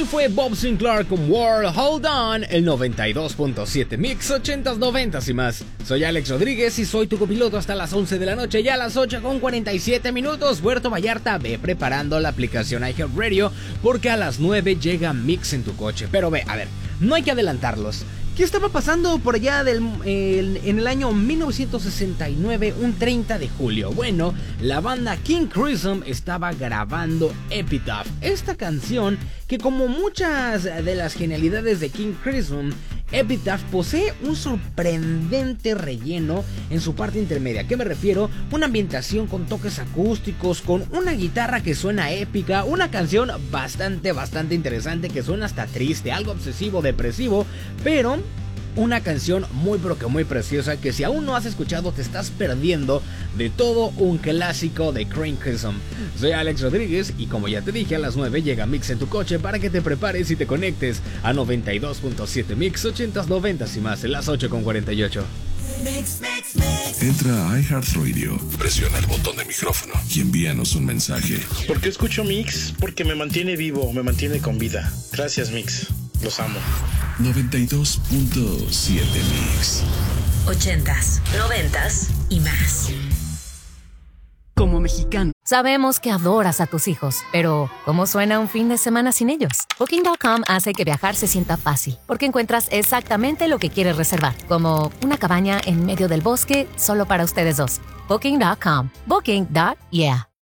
Él fue Bob Sinclair con World Hold On, el 92.7 Mix, 80s, 90s y más. Soy Alex Rodríguez y soy tu copiloto hasta las 11 de la noche y a las 8:47 Puerto Vallarta. Ve preparando la aplicación iHeartRadio porque a las 9 llega Mix en tu coche. Pero ve, a ver, no hay que adelantarlos. ¿Qué estaba pasando por allá en el año 1969, un 30 de julio? Bueno, la banda King Crimson estaba grabando Epitaph, esta canción que, como muchas de las genialidades de King Crimson, Epitaph posee un sorprendente relleno en su parte intermedia. ¿A qué me refiero? Una ambientación con toques acústicos, con una guitarra que suena épica, una canción bastante interesante que suena hasta triste, algo obsesivo, depresivo, pero una canción muy pero que muy preciosa que si aún no has escuchado te estás perdiendo de todo un clásico de King Crimson. Soy Alex Rodríguez y como ya te dije, a las 9 llega Mix en tu coche para que te prepares y te conectes a 92.7 Mix, 80s, 90s y más en las 8:48. Entra a iHeartRadio, presiona el botón de micrófono y envíanos un mensaje. ¿Por qué escucho Mix? Porque me mantiene vivo, me mantiene con vida. Gracias, Mix. Los amo. 92.7 Mix. 80s, 90s y más. Como mexicano, sabemos que adoras a tus hijos, pero ¿cómo suena un fin de semana sin ellos? Booking.com hace que viajar se sienta fácil, porque encuentras exactamente lo que quieres reservar, como una cabaña en medio del bosque solo para ustedes dos. Booking.com. Booking.yeah.